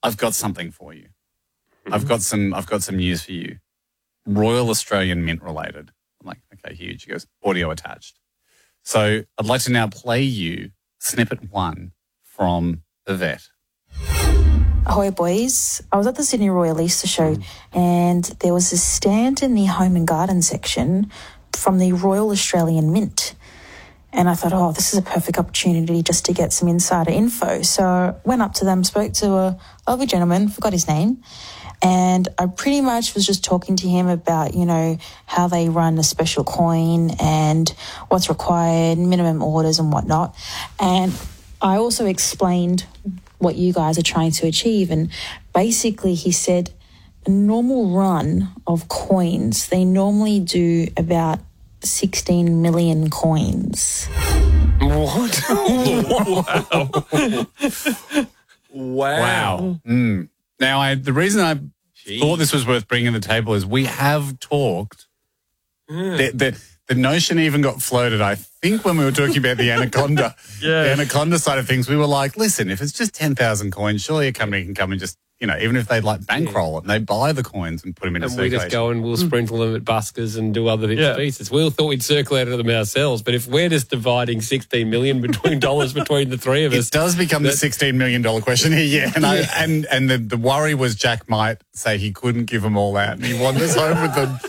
I've got something for you. I've got some news for you. Royal Australian Mint related. I'm like, okay, huge. He goes, audio attached. So I'd like to now play you snippet 1 from The Vet. Ahoy, boys. I was at the Sydney Royal Easter Show and there was a stand in the home and garden section from the Royal Australian Mint. And I thought, this is a perfect opportunity just to get some insider info. So I went up to them, spoke to a lovely gentleman, forgot his name, and I pretty much was just talking to him about, how they run a special coin and what's required, minimum orders and whatnot. And I also explained what you guys are trying to achieve. And basically he said a normal run of coins, they normally do about 16 million coins. What? Wow. Now, the reason I thought this was worth bringing to the table is we have talked. The notion even got floated, I think, when we were talking about the Anaconda. The Anaconda side of things. We were like, listen, if it's just 10,000 coins, surely a company can come and just, even if they bankroll it, and they buy the coins and put them into circulation. And we just go and we'll sprinkle them at buskers and do other bits and pieces. We all thought we'd circulate them ourselves, but if we're just dividing $16 million between the three of us, it does become the $16 million question here. And the worry was Jack might say he couldn't give them all out, and he wanted us home with them.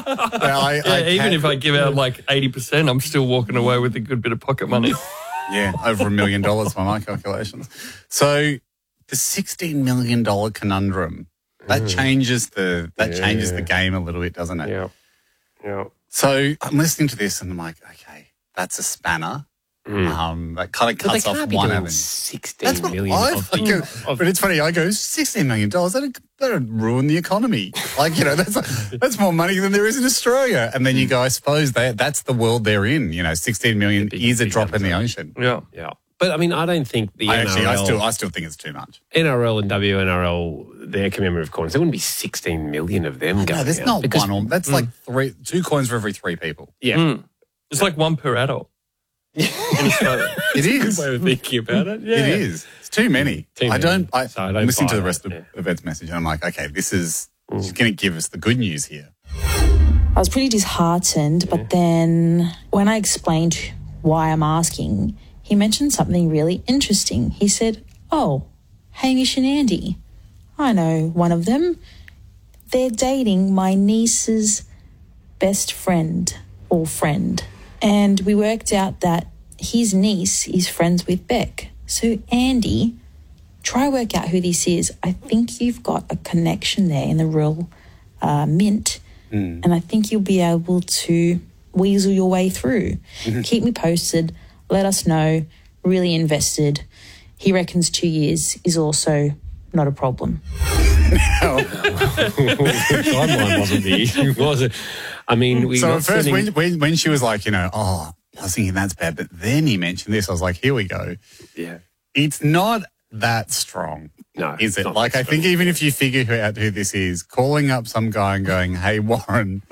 Even if I give out 80%, I'm still walking away with a good bit of pocket money. Yeah, over $1 million by my calculations. So the $16 million conundrum, that changes the game a little bit, doesn't it? Yeah. So I'm listening to this and I'm like, okay, that's a spanner. That kind of cuts off one avenue. $16 million. But it's funny, I go, $16 million, that'd ruin the economy. That's more money than there is in Australia. And then you go, I suppose that's the world they're in. 16 million is a drop in the ocean. Yeah. But, I don't think the NRL... I still think it's too much. NRL and WNRL, their commemorative coins, there wouldn't be 16 million of them going out. No, there's not one. That's like 2 coins for every 3 people. Yeah. It's like 1 per adult. In Australia. It is. Good way of thinking about it. Yeah. It is. It's too many. I'm listening to the rest of the Vet's message and I'm like, okay, she's going to give us the good news here. I was pretty disheartened, but then when I explained why I'm asking, he mentioned something really interesting. He said, Hamish and Andy, I know one of them. They're dating my niece's best friend or friend. And we worked out that his niece is friends with Beck. So, Andy, try work out who this is. I think you've got a connection there in the Royal Mint, and I think you'll be able to weasel your way through. Keep me posted. Let us know. Really invested. He reckons 2 years is also not a problem. The timeline wasn't the issue, was it? So at first, when she was like, I was thinking that's bad, but then he mentioned this, I was like, here we go. Yeah. It's not that strong, no, is it? I think even if you figure out who this is, calling up some guy and going, hey, Warren,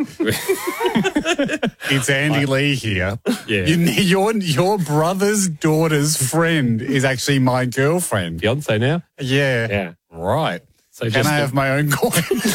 it's Andy Lee here. Yeah. Your brother's daughter's friend is actually my girlfriend. Beyonce now? Yeah. Right. So can I have my own coin?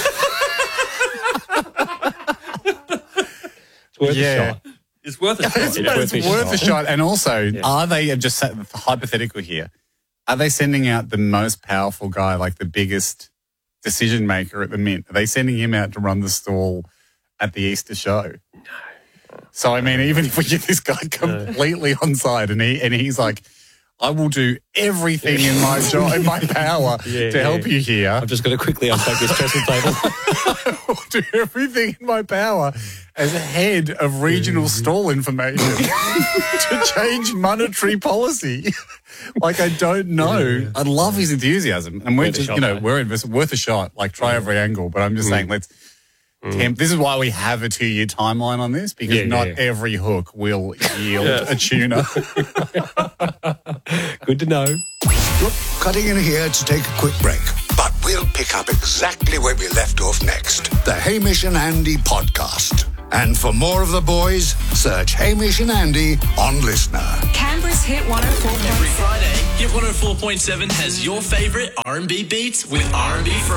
It's worth a shot. It's worth a shot. And also, are they, just hypothetical here, are they sending out the most powerful guy, like the biggest decision maker at the Mint? Are they sending him out to run the stall at the Easter show? No. So, even if we get this guy completely on side and he's like, I will do everything in my power to help you here. I've just got to quickly unpack this trestle table. I will do everything in my power as head of regional stall information to change monetary policy. I don't know. I love his enthusiasm. And we're just, we're worth a shot. Try every angle. But I'm just saying, let's tempt. This is why we have a 2-year timeline on this, because not every hook will yield a tuna. Good to know. Look, cutting in here to take a quick break, but we'll pick up exactly where we left off next. The Hamish and Andy podcast. And for more of the boys, search Hamish and Andy on Listener. Canberra's Hit 104.7. Every Friday, Hit 104.7 has your favourite R&B beats with R&B